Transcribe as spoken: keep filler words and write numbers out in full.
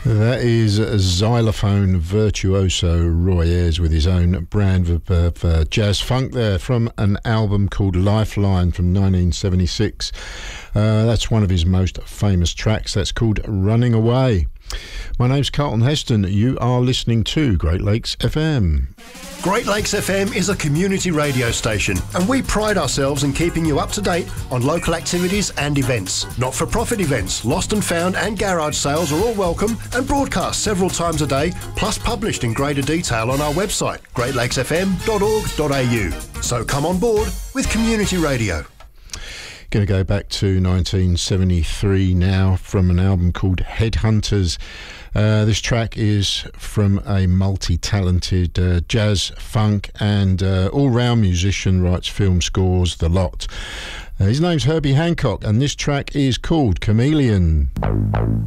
That is xylophone virtuoso Roy Ayers with his own brand of, of uh, jazz funk there from an album called Lifeline from nineteen seventy-six. Uh, that's one of his most famous tracks. That's called Running Away. My name's Carlton Heston. You are listening to Great Lakes F M. Great Lakes F M is a community radio station, and we pride ourselves in keeping you up to date on local activities and events. Not-for-profit events, lost and found and garage sales are all welcome and broadcast several times a day, plus published in greater detail on our website, great lakes f m dot org dot a u. So come on board with community radio. Going to go back to nineteen seventy-three now from an album called Headhunters. Uh, this track is from a multi-talented uh, jazz, funk and uh, all-round musician, writes film scores, the lot. Uh, his name's Herbie Hancock and this track is called Chameleon.